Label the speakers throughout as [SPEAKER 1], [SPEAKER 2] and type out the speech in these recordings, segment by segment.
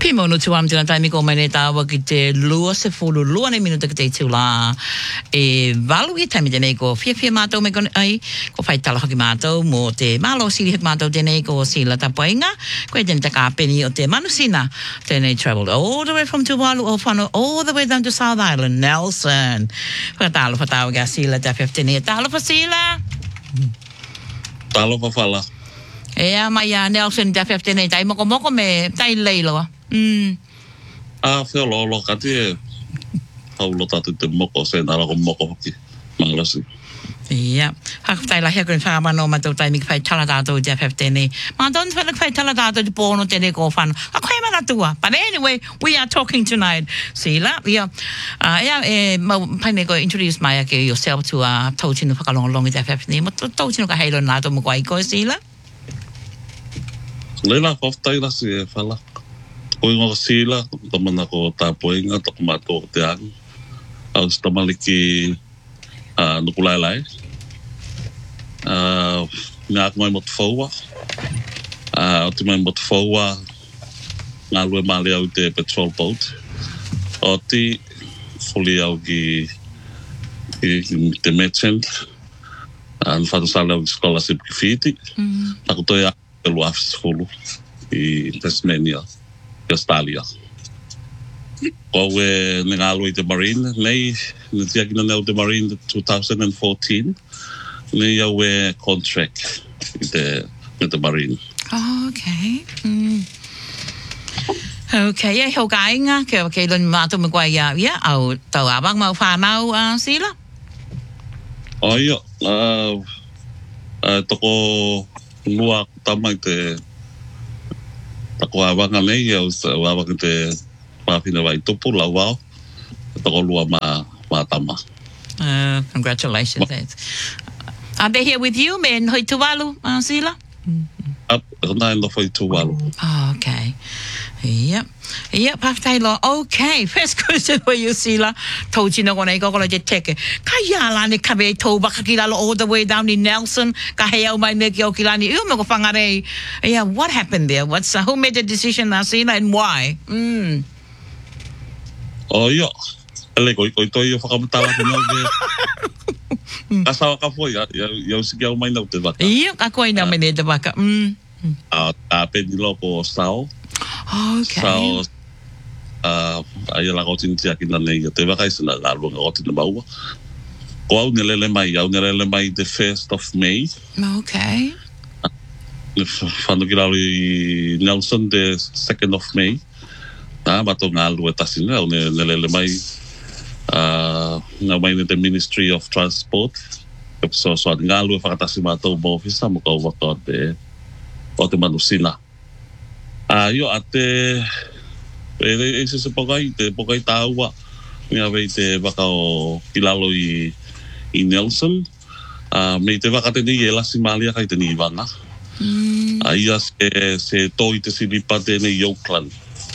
[SPEAKER 1] Pimo no tu am tuna taimi ko mai ne tawa ki te lua se fulu lua ne minuta ki te tula e valu i taimi tēnei ko fia mātou me kone ai ko whai tala hoki mātou mo te malo siri hoki mātou tēnei ko sila tapuinga koe tēnei ta kāpeni o te manusina tēnei travelled all the way from Tuvalu o whano all the way down to South Island Nelson whakatalo whatawa ka sila ta 15 talo pa sila
[SPEAKER 2] talo pa whala
[SPEAKER 1] ea mai a Nelson ta 15 tai moko me tai leilo
[SPEAKER 2] whio lo ka te haulo tatu te moko se nara ko moko hoki manglasi
[SPEAKER 1] ia hakatai la hekun whakamano matou tai miki whai tala tātou te 15 ma don't feel like whai tala tātou te pōno tēne ko whanu a koe mana tua but anyway we are talking tonight sila ia paine ko introduce mai ake yourself to tautinu whakalongalongi te 15 mo tautinu ka heilo nā tō mo kwa iko sila
[SPEAKER 2] Leila koftai la si whala. Koe ngā sila, tamana ko tāpoinga, tako mātou te angi. Au si tamaliki nukulai. Ngā aku mai motu whaua. O te mai motu whaua, ngā lue maali au te patrol boat. O ti, fuli au ki te merchant. Nwhatasale au ki scholarship ki whiti. Tako toi a pelo afis fulu i Tasmania, Australia. Koe ne ngalo i te Marine, nei tiakina neu te Marine 2014, nei au e contract i te Marine.
[SPEAKER 1] Oh, okay. Okay, e hau ka inga, ke lun mātou me kwa ia, au tau abang mau whanau sila?
[SPEAKER 2] O ia, toko lua tamai te tako awanga nei au awanga te mawhina wai tupu lau wao tako lua ma tama.
[SPEAKER 1] Congratulations. Are they here with you, men hoi Tuvalu, Sila?
[SPEAKER 2] Nai no hoi Tuvalu.
[SPEAKER 1] Oh, okay. Yep, Paftailo. Okay, first question for you, Sila. Tauchino kona I kokola je teke. Kaya lani kabe toba kakilalo all the way down in Nelson. Kahea umai neki o kilani. Iu mo ko whangarei. Yeah, what happened there? Who made the decision, Sila, and why?
[SPEAKER 2] Oh, yeah. Ele koi toi o whakamutala kina ke. Kasawa ka foi, iau siki au mai nau te waka.
[SPEAKER 1] Iya, ka koe nau mene te waka.
[SPEAKER 2] Ka peni loko sao.
[SPEAKER 1] Okay.
[SPEAKER 2] So, ai la gotin tia kina nei te waka isina la lunga gotin maua. Ko au nelele mai the 1st of May.
[SPEAKER 1] Okay.
[SPEAKER 2] Whanu ki rau I Nelson the 2nd of May. Tā mato ngā lua tasina au nelele mai ngā mai ne the Ministry of Transport. So ngā lua whakatasi mātou mo ofisa mo kau waka o te manusina. Io a te se pokai tāua ngā vei te waka o kilalo I Nelson me te waka teni e lasi malia kai teni Ivanga ia se toi te siripa teni Auckland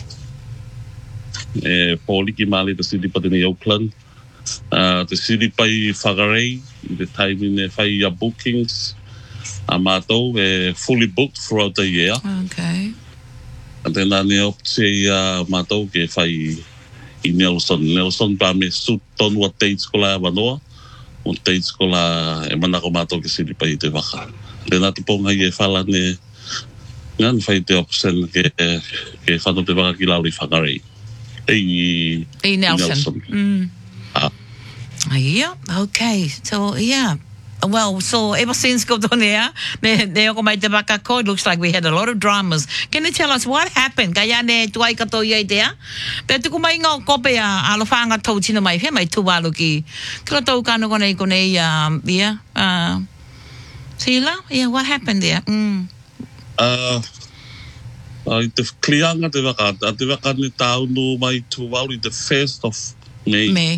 [SPEAKER 2] poliki mali te siripa teni Auckland te siripa I Whagarei I te taimi ne whai bookings a mātou fully booked throughout the year.
[SPEAKER 1] Okay.
[SPEAKER 2] And then I know say mātou ke whai I Nelson pa me sut tonu a teits ko la wanoa o teits ko la e manako mātou ke siripa I te waka. Then ati ponga I whala ne ngan whai te opsen ke whano te waka ki lauri whakarei.
[SPEAKER 1] I Nelson. Yeah, okay. So, yeah. Well, so ever since Kotonea, it looks like we had a lot of dramas. Can you tell us what happened? Kaya ne tuai kato iai tea? Pe tuku mai ngau kope alofanga tautina mai he mai tuwalu ki. Kila tau kano konei, Sila? Yeah, what happened there?
[SPEAKER 2] Te klianga te waka ni taunu mai tuwalu I the 1st of May.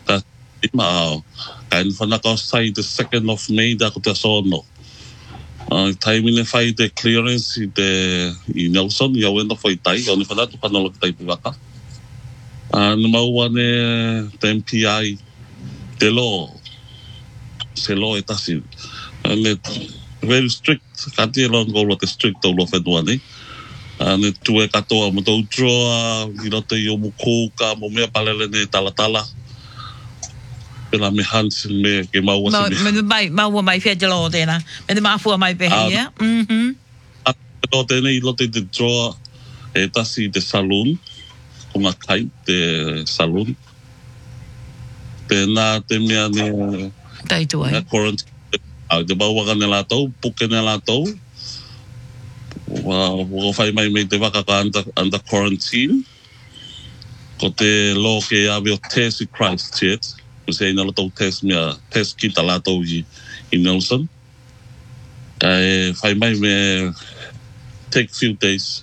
[SPEAKER 2] Kain whanaka sai the 2nd of May da ko te sono. Taimi ne whai te clearance I Nelson, I au enda whai tai, au ni whanatu whanalo ki tai puwaka. Na maua ne te MPI, te lo, se lo e tasi. Very strict, kati e lo ngolo te strict au lo whenua nei. Ne tue katoa mo tau droa, I rote I o mukoka, mo mea palele ne talatala. Pela me Hansen me ke maua se me.
[SPEAKER 1] Maua mai fia jalo tēnā. Me te mafua mai pehe, ia?
[SPEAKER 2] No tēnei I rote te droa e tasi te saloon, ko ngā kai te saloon. Tēnā te mea ne...
[SPEAKER 1] Taitu ai.
[SPEAKER 2] Quarantine. Te mauaka ne lātou, puke ne lātou. Wako whai mai me te waka ka under quarantine. Ko te lo ke awe o test I Christchurch. Ko se ina lātou test mea, test kita lātou I Nelson. Ka e whai mai me take few days.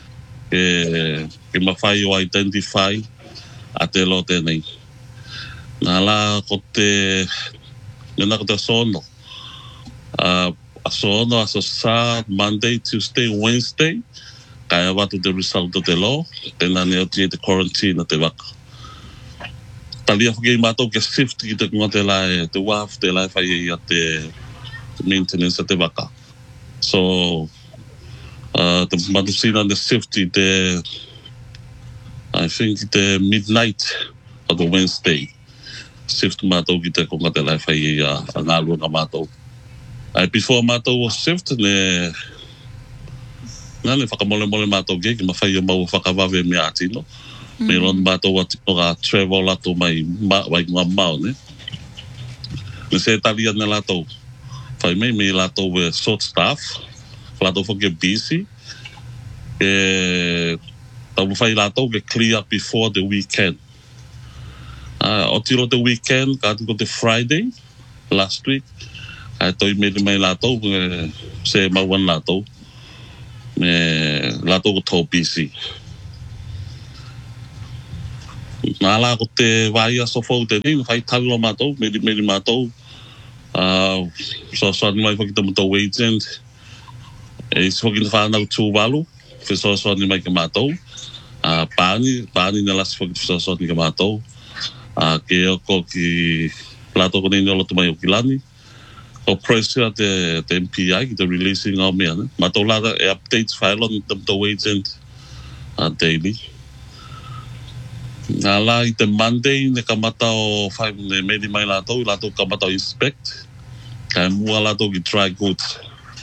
[SPEAKER 2] Ke mawhai o identify a te lo tēnei. Nā la ko te... Nena ko te sono. A sono a sa Monday, Tuesday, Wednesday. Kaya watu te result o te lo. Tēnā ne o te quarantine a te waka. Talia whakei mātou ke shift ki te kunga te lai, te waf te lai whai a te maintenance a te waka. So, te matusina ne shift I te, I think te midnight of the Wednesday. Shift mātou ki te kunga te lai whai a ngā lua ngā mātou. Before mātou o shift, ne whakamole mātou ke, ki mawhai a mau whakawawe me atino. Me ron mātou atino ka travel lato mai ngā mau, ne? Ne se talia ne lato, whai mai me lato we short staff, lato whake busy. Tau whai lato ke clear before the weekend. O tiro the weekend, ka tiko te Friday, last week, toi me mai lato, se mauan lato, me lato ko tau busy. Nā la ko te waia so fau te nei, whai talo mātou, meri mātou. So ni mai whakita mātou agent. Si whakita whanau tūwalu, whi so ni mai ka mātou. Pāni na lasi whakita so ni ka mātou. Ke oko ki plato ko nei nolo tu mai o kilani. O pressure te MPI ki te releasing o mea. Mātou lada e updates whaelo ni te mātou agent daily. Nā la I te Monday ne kamata o whai ne meri mai lātou, I lātou kamata o inspect. Kai mua lātou ki dry goods.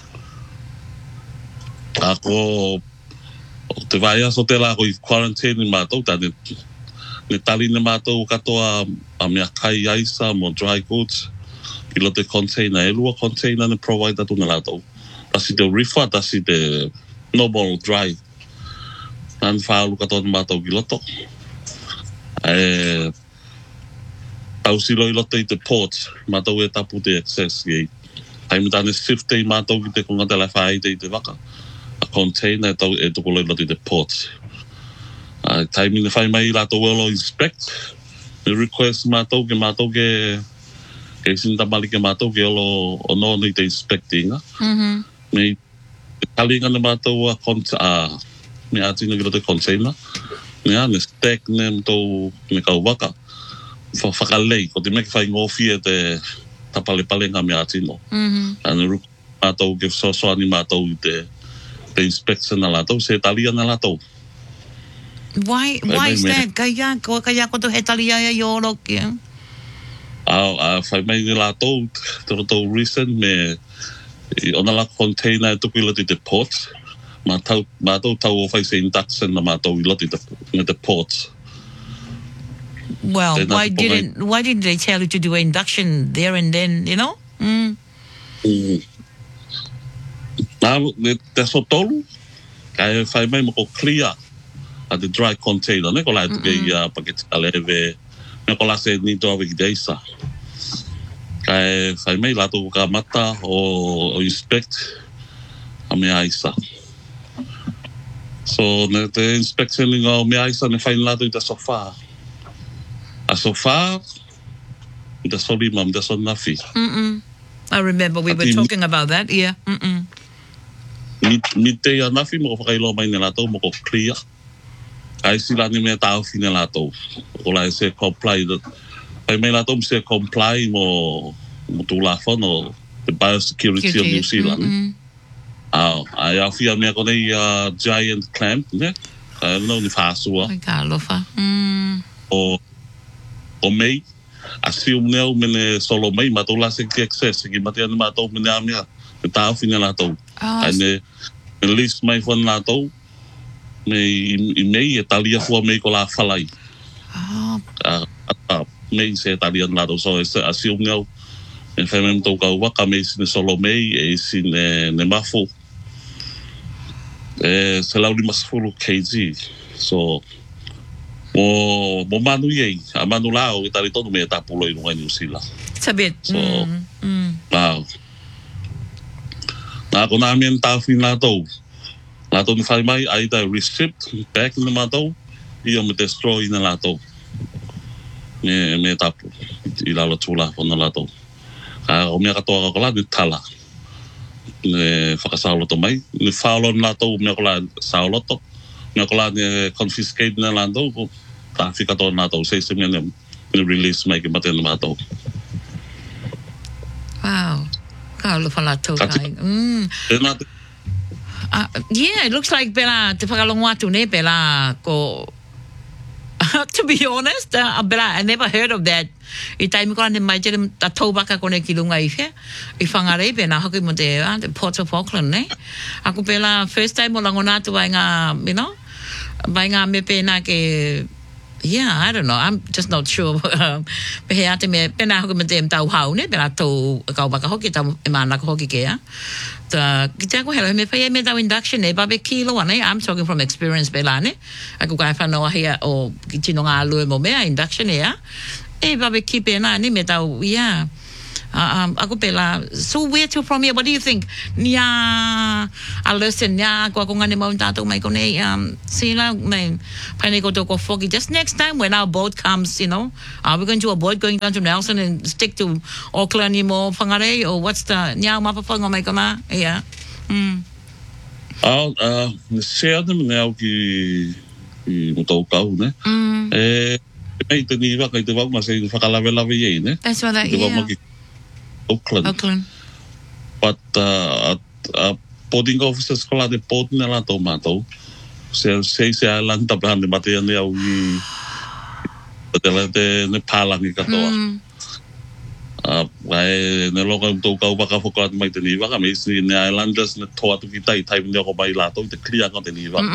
[SPEAKER 2] Ako te waia so te lāko I quarantine I mātou, ta ne tali ne mātou katoa a mea kai aisa mo dry goods. I lo te container, e lua container ne provide atu ne lātou. Tasi te reefer, tasi te normal dry. Nāni whaalu katoa ne mātou ki loto. Tau silo I loto I te ports, mātou e tapu te access I. Hai me tāne shift I mātou ki te konga te lai whaai te I te waka. A container tau e tukolo I loto I te ports. Tai mine whai mai I lātou elo inspect. Me request mātou ke sintamali ke mātou ke elo ono ni te inspectinga. Me talinga ne mātou me atina ki loto container. Nea, ne stack ne mtou me kau waka. Whakalei, ko te meki whai ngofi e te tapale-pale ngā mea atino. Ane ruku mātou ke soani mātou I te inspection na lātou, se talia na lātou.
[SPEAKER 1] Why is that? Kaya ko to he talia ya yoro kia?
[SPEAKER 2] Whai mai ni lātou, te roto recent me ona la container e tuku I loti te ports. Mātou tau o whai se induction na mātou I loti the ports.
[SPEAKER 1] Well, why didn't they tell you to do an induction there and then, you know?
[SPEAKER 2] Te so tolu, kai whai mai mo ko clear a the dry container. Ne ko lai tuke I paketi aleve, ne ko la se ni toa wiki deisa. Kai whai mai lato ko ka mata o inspect a mea isa. So, te inspection o mea isa ne whai lato I te sofa. A sofa, I te solima, I te sonafi.
[SPEAKER 1] I remember we were talking about that, yeah.
[SPEAKER 2] Mi te anafi mo ko whakailo mai ne lato mo ko clear. Ai sila ni mea tau fi ne lato. Ko lai se comply. Ai mai lato mo se comply mo tu la fono the biosecurity of New Zealand. ai afia me ko nei giant clamp ne no ni fasua
[SPEAKER 1] ai ka lofa
[SPEAKER 2] o mei asium neu mene solo mei matola se ke access ki mate ana mato mene amia ta fina la to ane list mai fon la to me mei italia fo mei ko la falai mei se italia la to so asium neu en femem to ka wa ka mei sine solo mei e sine ne mafo se lauri masfulu kg so mo manu ye a manu lao i tari tonu me ta pulo i nunga New Zealand
[SPEAKER 1] sabit
[SPEAKER 2] so na ko na men ta fin la to ni fai mai ai da receipt back in the mato i o me destroy na la to me ta i la tula fo na la to o me ka to ko la di tala ne fakasaulo to mai ni faulo na to me ko la saulo to me ko la ne confiscate na la to ko ta fika to na to se me ne release mai ke maten na to
[SPEAKER 1] wow ka lo fala to kai yeah, it looks like Bella te whakalongoa tu ne Bella ko to be honest, Bella, I never heard of that. I taimi ko ane mai jere ta taubaka kone ki lunga ife. I whangarei Bella hoki mo te Port of Auckland, ne? Ako Bella, first time o langona tu vai ngā, you know, vai ngā me pēnā ke yeah, I don't know. I'm just not sure. Pehe ate me pena hoki me te tau hau ne, pena tau kaubaka hoki tau e mana hoki kea. Kita ko hello me pay me tau induction ne babe kilo ane. I'm talking from experience Bella ne. Aku kai whanoa hea o kitino ngā alue mo mea induction ea. E babe ki pena ne me tau yeah. Aku Bella, so where to from here? What do you think? Nia a lesson nia ko ngane mau tato mai ko nei sila mai pane ko to ko foki just next time when our boat comes, you know, are we going to avoid going down to Nelson and stick to Auckland mo whangarei or what's the nia mapa whanga mai ko na yeah
[SPEAKER 2] share them now ki mo kau ne mai te ni wa kai te wa ma se whakalawelawe ye ne
[SPEAKER 1] that's what yeah
[SPEAKER 2] Auckland. But boarding officers ko la de port na la tomato. Se island ta plan de mate ne au i de ne pala ni ka toa. Vai ne loka to ka ba ka foka mai te ni wa ka me si ne islanders ne toa tu ki tai ne ko bai la to te clear ka te ni wa.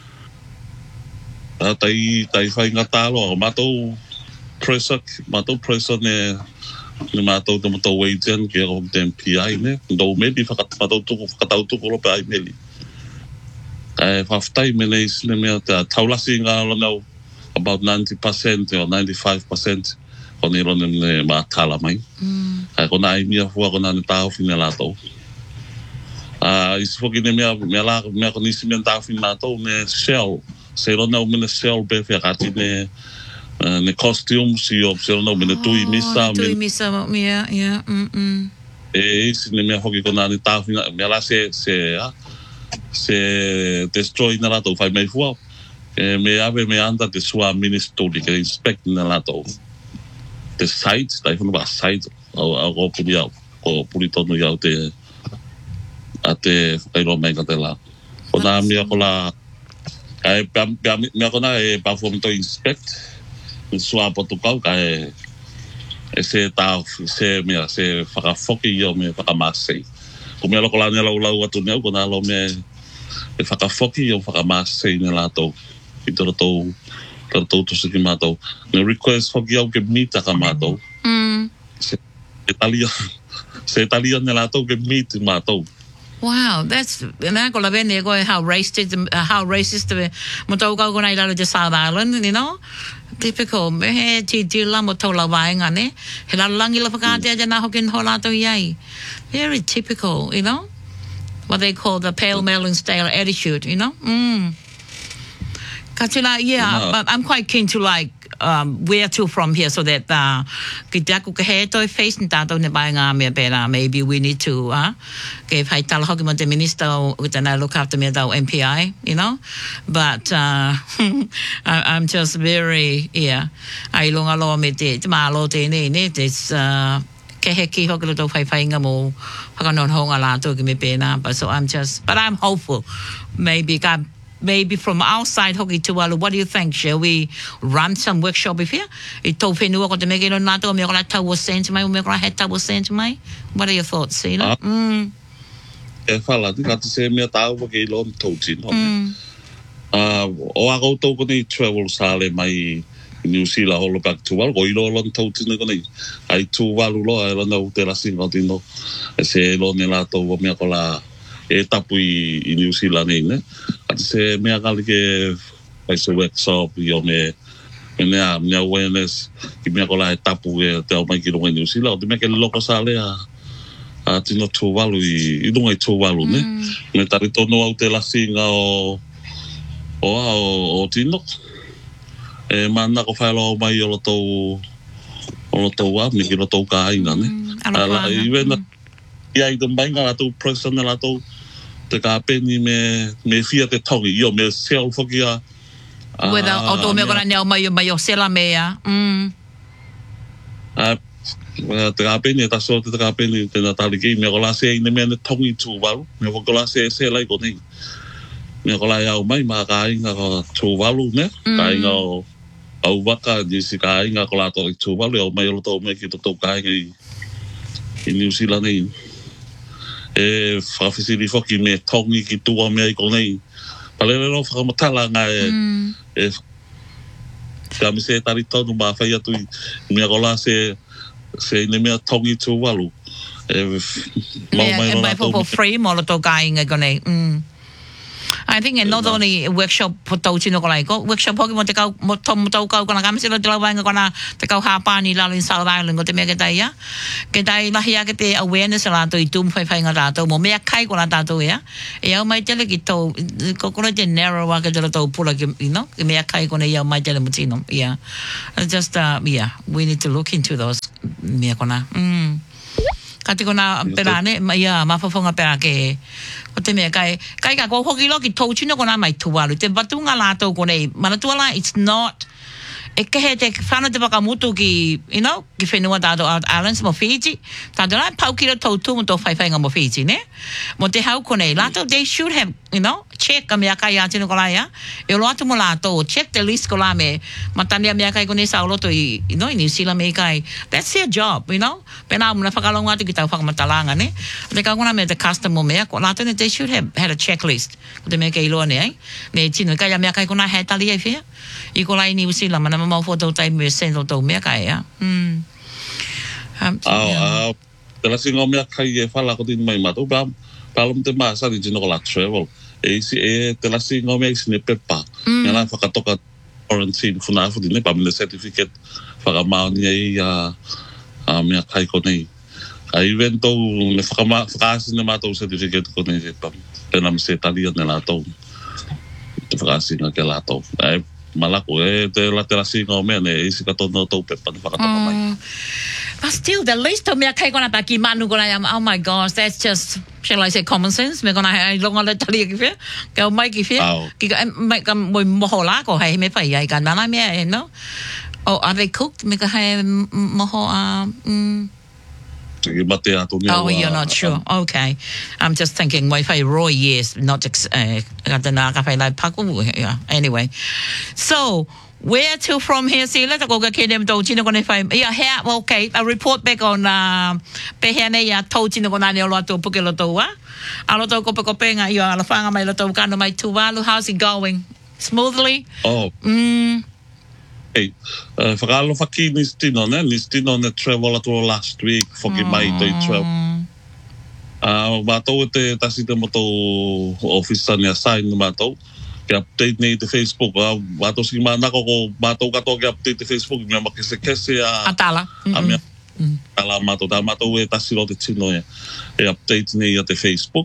[SPEAKER 2] Tai fai ngata lo mato pressure ne ni mato to wagen ke o tem PI ne do maybe fakatau tu ko pa ai meli faftai menes ne me ta taulasi nga lo about 90% or 95% on ni ron ne matala mai ko na ai mia fu ko na ta finala to is foki ne me ko ni simenta finala ne shell se lo na me shell be ferati ne costume si obserno me tui misa
[SPEAKER 1] yeah
[SPEAKER 2] si ne me hoki kona ni ta me la se destroy na lato fai mai fu me ave me anda te sua ministry que inspect na lato the site dai fu ba site o pudia o pulito no ya te ate ai lo mai ka te la ona mi ko la ai me kona e pa fu to inspect sua potokau ka se ta se whakafoki o me whakamasei ko me loko la ne lau atu neu ko na lo me whakafoki o whakamasei ne lato i toro tau tu siki mato ne request hoki au ke mita ka mato se Italia ne lato ke mita mato.
[SPEAKER 1] Wow, that's ko la bene ko how racist the motauka ko na ila de South Island, you know. Typical me ti la motola vai ngane he la langi la pakate jana hokin holato yai. Very typical, you know, what they call the pale melon style attitude, you know. Katila, yeah, but I'm quite keen to like where to from here so that kidaku ke to face ntato ne ba nga me pera maybe we need to ke phai tal hoki mo the minister with an look after me the MPI, you know, but I'm just very ai longa lo me te ma lo te ne this ke he ki hoki lo whai inga mo whakanon honga lātou ki me pēnā. But I'm hopeful. Maybe from outside hoki Tuvalu, what do you think? Shall we run some workshop here? I tau whenua ko te mege no nātou, me kola tau o sent mai, me kola he tau o sent mai. What are your thoughts, Sina?
[SPEAKER 2] E whala, ni kata se mea tau wa kei lon tautin. O a koutou kone travel sale mai New Zealand holo back Tuvalu, ko ilo lon tautin kone. Ai Tuvalu lo, ai lona u te rasi ngotino. E se lo ne lātou wa mea kola e tapu I New Zealand ne. Ati se mea kali ke paise workshop I o me nea awareness ki mea kola e tapu e te au mai ki runga New Zealand. O te mea ke loko sale a tino Tuvalu I runga I Tuvalu ne. Me tari tono au te lasinga o tino. E mana ko whaelo mai o lo tau a, me ki lo tau ka aina ne. Ala I wena ia I te mainga la tau person la tau te ka peni me fia te tongi io me sel foki a
[SPEAKER 1] whether o to me kona nea mai o sela mea
[SPEAKER 2] te ka peni ta so te ka peni te na tali ki me kola se ine me tongi Tuvalu me kola se lai ko nei me kola ia o mai ma ka inga ko Tuvalu ne ka inga au waka di si ka inga kola to Tuvalu o mai o to me ki to ka inga I New Zealand nei e whawhisiri whoki me tongi ki tua mea I konei. Palere no whakamatala ngā e ka mi se tari tonu mā whai atu I mea kola se ine mea tongi Tuvalu.
[SPEAKER 1] E mai for free mo lo tō ka inga konei. I think not only workshop po tau tino kolai ko workshop hoki mo te kau mo tau kau kona kamisi lo te lau wanga kona te kau hapani lalo in South Island ko te mea ke tai ya ke tai lahi a ke te awareness la to I tum whai ngā tātou mo mea kai kona tātou ya e au mai tele ki tau ko kona te narrow wa ke tele tau pula ke ke mea kai kona I au mai tele mo tino just we need to look into those mea kona Kati kona perane mawhawhonga pera ke o te mea kai ka ko hoki lo ki tau tino kona mai Tuvalu te watunga lātou konei manatuala it's not e kehe te whana te whakamutu ki ki whenua tātou out islands mo Fiji tātou lai paukira tau tumu tō whaiwhainga mo Fiji ne mo te hau konei lātou they should have check a mea kai a tino kolai e lo atu mo lātou check the list kola me matania mea kai konei sa loto I New Zealand me kai that's their job pena muna whakalonga atu ki tau whakamatalanga ne te ka kona me the custom mo mea ko lātou ne they should have had a checklist ko te mea kai iloa ne ne tino kai a mea kai kona hei tali e whia I kolai New Zealand mana mamau foto tai me sendo tau mea kai
[SPEAKER 2] te lasinga o mea kai e whala ko tino mai matou palom te maa sari tino kola travel e te lasinga o mea isi ne pepa mea la whakatoka quarantine funafu di ne pa mene certificate whakamaoni ai a mea kai ko nei a evento ne whakaasi ne matou certificate ko nei pena me se talia ne lātou te whakaasi nga ke lātou malako te lasinga o mea ne isi katono tau pepa ne whakatoka mai
[SPEAKER 1] But still, the least of me a kai kona taki manu kona oh my gosh, that's just, shall I say, common sense. Me kona hai longa le tali ki fia. Ka mai ki fia. Ki mai ka mo moho la ko hai me pai ai ka nana me Oh, are they cooked? Me ka hai moho
[SPEAKER 2] Oh,
[SPEAKER 1] you're not sure. Okay. I'm just thinking Wi-Fi raw, yes, not anyway. So where to from here? See, let's go get them to Chino Gonify. Yeah, okay. A report back on Pehane ya Tochin Gonani Loto Pukelotoa. Aloto Copenga, you are Lafanga, my Loto Kano, my Tuvalu. How's it going? Smoothly?
[SPEAKER 2] Oh. Hey, whakalo whaki nistino ne travel ato last week whaki mai toi travel. Mātou te tasi te moto office ni assign mātou ke update nei te Facebook mātou si mānako ko mātou katoa ke update te Facebook mea makese kese
[SPEAKER 1] Atala.
[SPEAKER 2] Mea Atala mātou e tasi lo te tino e update nei a te Facebook.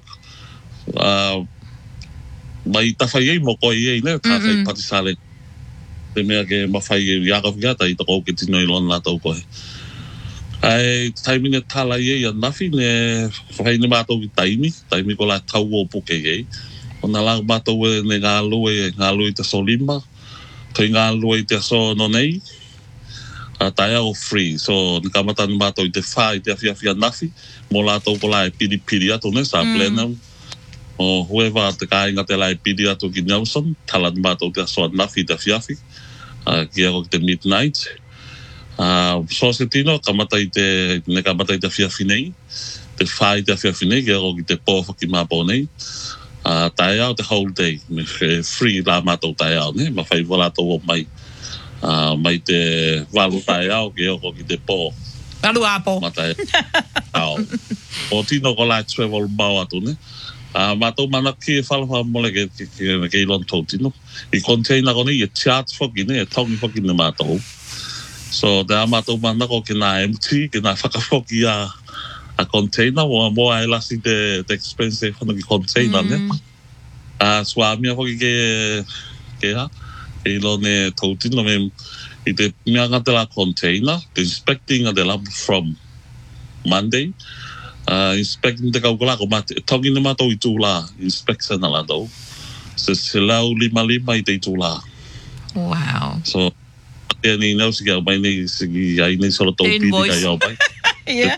[SPEAKER 2] Mai tawhai ei mo koi ei ne tawhai patisale te mea ke mawhai e iakawhiata I tako ke tino I lona tau koe. Ai taimine tala I a nafi ne whai ne mātou ki taimi ko la tau o puke ei. O na lang mātou e ne ngā lue te so lima, toi ngā lue te so no nei. taia o free. So, ni kamata ni mātou I te whā, I te awhia nafi, mō lātou ko lai piri atu, ne, sa plena. O whoever te kāinga te lai piri atu ki Nelson, tala ni mātou te asoa nafi, te awhiawhi, ki ako ki te midnight. So se tino, kamata I te awhiawhi nei, te whā I te awhiawhi nei, ki ako ki te pōwhaki māpō nei. Tai au the whole day, me free la mātou tai au, ne, ma whai wala tau o mai. Mai te walu tai au, ki oko ki te pō.
[SPEAKER 1] Walu apo.
[SPEAKER 2] Matai au. O tino ko lai travel mau atu, ne. Mātou mana ki e whalawha mole ke ilon tau tino. I container ko ne, I chat whoki ne, tongi whoki ne mātou. So, te a mātou mana ko ki nā empty, ki nā whakawhoki a container, mo ai lasi te expense whana ki container, ne. Swamia whoki ke ha, e ilo ne tau tino me, I te mianga te la container, te inspecting a te la from Monday, inspecting te kaukalako, tongi ne mātou I tūla, inspection a la tau, se lau lima I te tūla.
[SPEAKER 1] Wow.
[SPEAKER 2] So, te ni nau siki au mai nei, siki ai nei solo tau pidi kai au mai.
[SPEAKER 1] Yeah.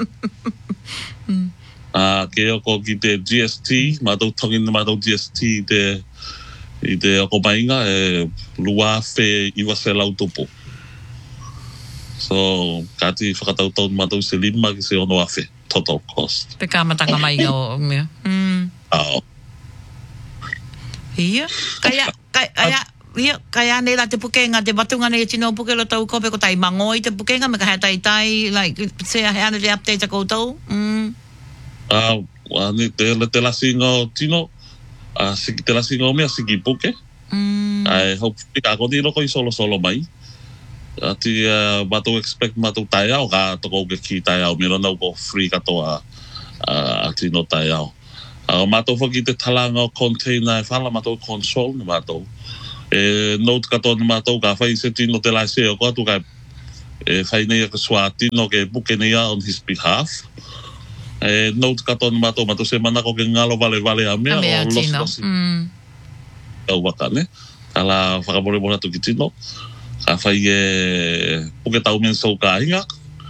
[SPEAKER 2] Ke oko ki te GST, mātou tongi ne mātou GST I te oko mainga lua whe iwa se lau tupu. So, kati whakatau tau mātou se lima ki se ono awhe, total cost.
[SPEAKER 1] Te kāmatanga mai o mea.
[SPEAKER 2] Ao.
[SPEAKER 1] Ia. Kaya nei la te pukenga, te batunga nei tino puke lo tau kope ko tai mangoi te pukenga, me ka hea tai, like, se a hea ne te update a koutou.
[SPEAKER 2] Te lasinga tino, siki te lasinga o mea siki puke. Ai, hopefully, ka koni loko I solo mai. Ati, mātou expect mātou tai au, ka toko ke ki tai au, mira nau ko free katoa tino tai au. Mātou whaki te talanga o container, whala mātou control ni mātou. Note katoa ni mātou, ka whai se tino te lai se o kua tu kai whai nei a ka swa tino ke puke nei a on his behalf. Note katoa ni mātou se manako ke ngalo vale a mea o losi. Au waka, ne? Kala whakamore mora tu ki tino. Ka whai puke tau men sau ka inga.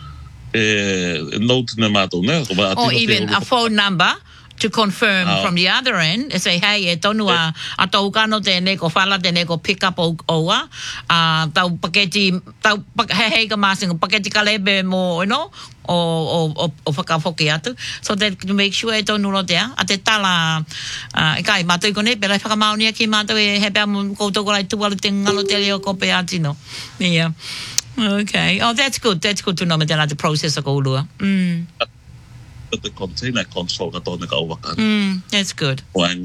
[SPEAKER 2] Note ni mātou, ne?
[SPEAKER 1] Or even a phone number. To confirm from the other end, and say, hey, tonu a tau kano tēne ko whala tēne ko pick up oua, tau paketi, hei ka māsinga, paketi ka lebe mo, you know, o whakawhoki atu. So that to make sure tonu no tea, a te tala, e kai mātou I kone, pera whakamaonia ki mātou e he pēr mo koutou ko lai tualu te ngalo te leo ko pe atino. Yeah. Okay. Oh, that's good to know me tēnā te process o ko ulua.
[SPEAKER 2] The container control ka tōne ka uwaka.
[SPEAKER 1] That's good.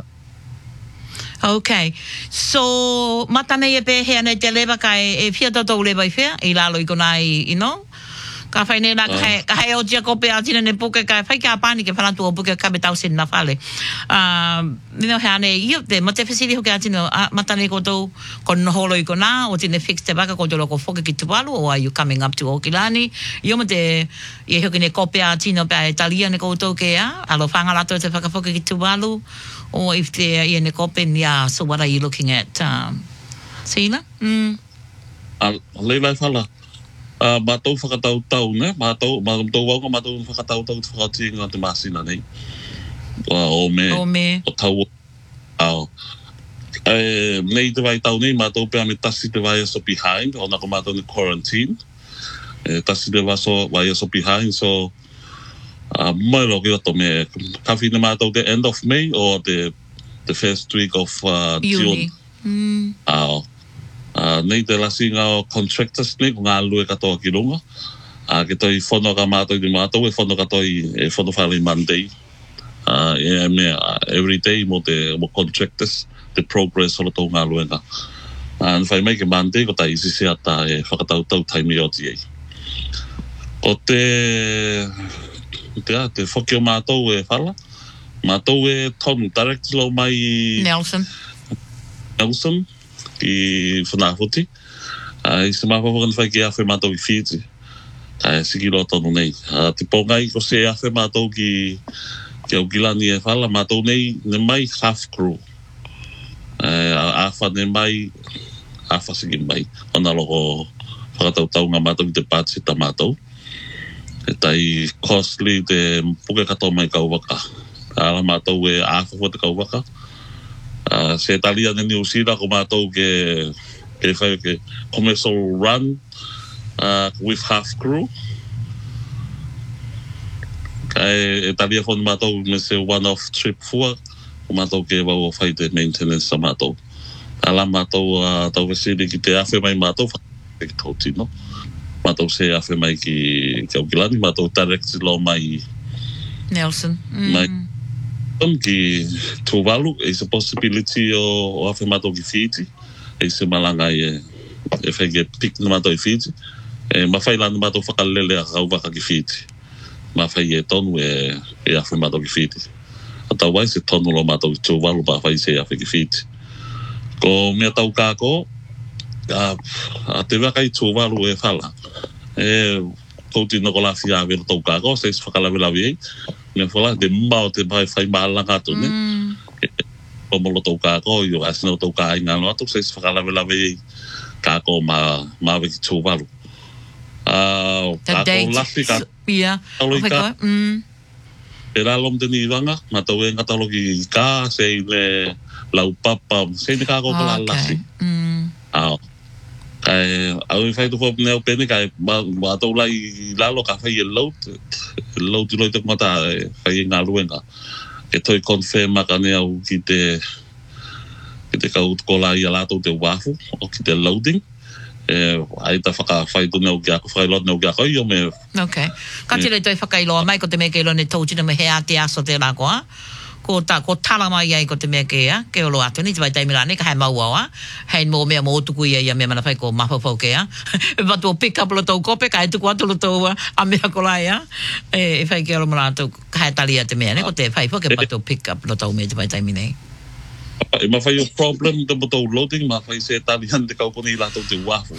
[SPEAKER 1] Okay. So, matane e pē hea nei te lewa kai e whia tatou lewa I whia, I lalo I konai, you know? Ka whai nei la, ka hei o tia kope a tina ne puke, ka whai ka pāni ke whanatu o puke ka me tau sen na whale. Nino hea nei, iyo te, ma te whesiri hoke a tino, matane kotou, kon holo I kona, o tine fix te waka koto loko whoke ki tuwalu, or are you coming up to Okilani? Iyo ma te, I hoke ne kope a tino pe a Italia ne koutou ke a, alo whangalato te whakawhoke ki tuwalu, or if te I ne kope, yeah, so what are you looking at? Sina?
[SPEAKER 2] Leilai whala. Mātou whakatau-tau, ne? Mātou wauka mātou whakatau-tau te whakatinga te māsina nei. O me. O tau. Ao. Nei te vai tau nei, mātou pēr me tasi te vai aso behind, o nako mātou ni quarantine. Tasi te vai aso behind, so mai roki ato me kawhi ne mātou the end of May, or the first week of June. Ao. Nei te lasinga o contractors nei, ko ngā lue katoa ki runga. Ke toi whono ka mātou ni mātou, e whono ka toi e whono whale Monday. Every day mo contractors, the progress o tō ngā luenga. Whai mai ke Monday, ko tai isi se ata e whakatau-tau taimi o ti ei. O te whoki o mātou e whala. Mātou e tonu, direct lo mai Nelson. I whanawhuti. I se mawhawakan whai ki awhi mātou I Fiji. Siki roa tonu nei. Te pōngai ko se awhi mātou ki Aukilani e whala, mātou nei ne mai half crew. Awha ne mai, awha siki mai. Ona loko whakatautau ngā mātou i te pātsi ta mātou. E tai costly te puke kato mai kauwaka. Ala mātou e āwhawha te kauwaka. Se talia ne New Zealand ko mātou ke whai ke commercial run with half crew. Kai e talia whon mātou me se one-off trip fua. Ko mātou ke wau whai te maintenance sa mātou. Ala mātou tau vesiri ki te awhi mai mātou ki tau tino. Mātou se awhi mai ki Aukilani. Mātou direct lo mai
[SPEAKER 1] Nelson.
[SPEAKER 2] Mai ki Tuvalu. E se possibility o awhi mātou ki Fiji. E se malanga e whai ke pik na mātou i Fiji. E mawhai lana mātou whakalele a kauwaka ki Fiji. Mawhai e tonu e awhi mātou ki Fiji. Ata wai se tonu lo mātou ki Tuvalu pa whai se awhi ki Fiji. Ko mea tau kāko, a te waka i Tuvalu e whala. E kouti noko la fia awera tau kāko, se isi whakalawelawi ei. Mea whala, te mbao te pai whai mahalanga atu ne. Ko molo tau kāko, i o asina o tau kā ingano atu, se isi whakalawelawi ei kāko mawe ki Tuvalu. Kāko lafi kāko.
[SPEAKER 1] Ia,
[SPEAKER 2] o ka. E ralom te ni wanga, mātou e ngatalo ki kā, se i le lau papa, se ni kāko pala lasi. Kai au i whai tu whop neo pene, kai mātou lai lalo ka whai e lau tu loi te kumata e whai e ngā luenga. E toi confirma ka ne au ki te kautkola i alatou te wafu, o ki te loading. Ai ta whai tu neo kia, whai lot neo kia koi o me.
[SPEAKER 1] Ok. Ka tira toi whakailoa mai ko te mea keilo ne tautina me hea te aso te rakoa. Ko tala mai ai ko te mea kea, ke olo atu ni, te vai taimira ne, ka hai maua hei mō mea mō tuku ia mea mana whai ko mapapau kea. E watu o pick up lo tau kope, ka hai tuku atu lo tau a mea ko lai e whai ke olo mara atu, ka hai talia te mea ne, ko te whai po ke watu o pick up lo tau mea te vai taimira ne.
[SPEAKER 2] E ma whai o problem te mo tau loading, ma whai se tali han te kauponi i lato te wafu.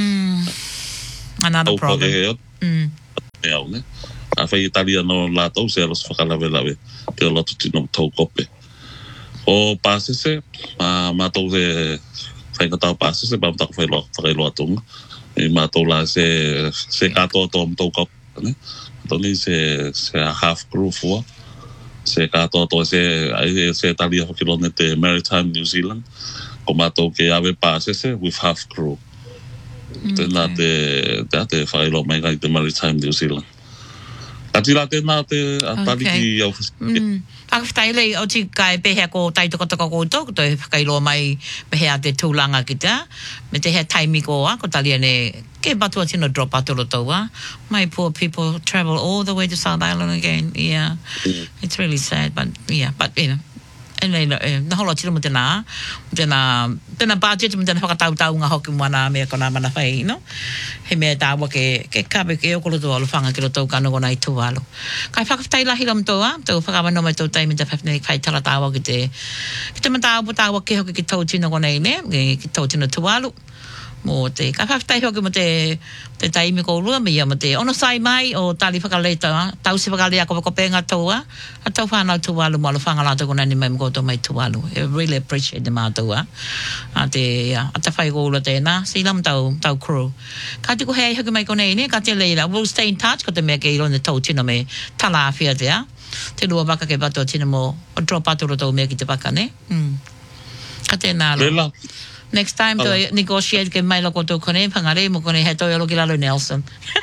[SPEAKER 1] Another problem.
[SPEAKER 2] E au ne. A whai italia no lātou se alos whakalawe te o lotu tino tau kope. O pāsese, mātou e whaingatau pāsese, mātou whakailo atunga. E mātou la se katoa tō mtau kope. Toni se half crew fua. Se katoa tō se talia whakilone te Maritime New Zealand. Ko mātou ke awe pāsese with half crew. Tēnā te whailo mai ngai te Maritime New Zealand. Atira tēnā te atari ki au whasike.
[SPEAKER 1] Whakawhitai lei, o ti kai pehea ko taitokotaka koutou, ko toi whakailoa mai mehea te tūlanga ki ta, me te hea taimi koa, ko talia ne, ke batua tino drop atu lo taua. My poor people travel all the way to South Island again, yeah. It's really sad, but you know. E nei, na holo tira mo tēnā budget mo tēnā whakatautau ngā hoki moana mea kona mana whai, no? He mea tāua ke kape ke okolo tō alofanga ki lo tau kano kona i Tuvalu. Kai whakawhitai lahi lam tōa, tau whakawano mai tau taimi te whawhine kai tala tāua ki te matāua tāua ke hoki ki tau tino kona i ne, ki tau tino Tuvalu. Mo te ka whawhitai hoki mo te taimi ko rua me ia mo te ono sai mai o tali whakaleita tau si whakalea ko kopenga taua a tau whanau Tuvalu mo alo whangalata ko nani mai mkoto mai Tuvalu. I really appreciate the mātua a te whai ko ura tēnā si lam tau crew ka te ko hei hoki mai ko nei ne ka te leira we'll stay in touch ko te mea ke ilo ne tau tino me tala awhia tea te lua waka ke batua tino mo o drop atu ro tau mea ki te waka ne ka tēnā lo next time to negotiate ke mai loko to kone pangare mo kone he to yolo ki lalo Nelson.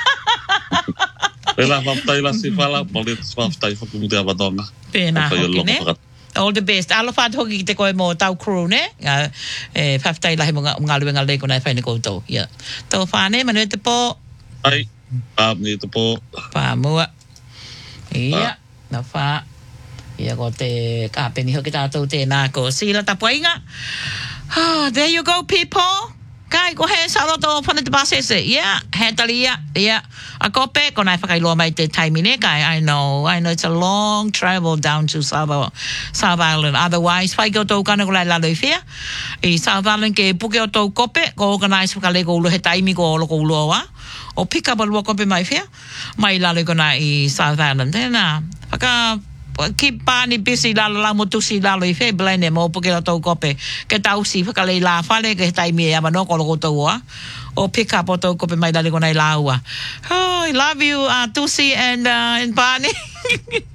[SPEAKER 2] Pela whaptai la si whala, mole whaptai whakumuti awatonga.
[SPEAKER 1] Pena hoki ne. All the best. Alo what hoki ki te koe mo tau crew ne. Whaptai lahi mo ngā luenga le kona e whaine koutou. Tau whane, manu e te pō.
[SPEAKER 2] Ai, pāpni e te pō.
[SPEAKER 1] Pāmua. Ia, na wha. Ia ko te kāpeni hoki tātou tēnā ko sila tapuainga. Oh, there you go, people. Kai, ko he saroto pana te pasese. Yeah, he talia. Yeah. A kope, ko nai whakailoa mai te taimi ne, kai. I know it's a long travel down to South Island. Otherwise, whai ke o tau kana ko lai lalo i whia. I South Island ke puke o tau kope, ko organize whakaleko ulo he taimi ko olo ko uloa wa. O pick up a lua kope mai whia. Mai lalo ko nai i South Island. Tēnā, keep pani busy lalo la motusi lalo I fe blane mo porque la tau kope ke tau si whakalei la whale ke taimi e ama no ko loko tau oa o pick up o tau kope mai lale ko nei laua. Oh, I love you, Tusi and Barney.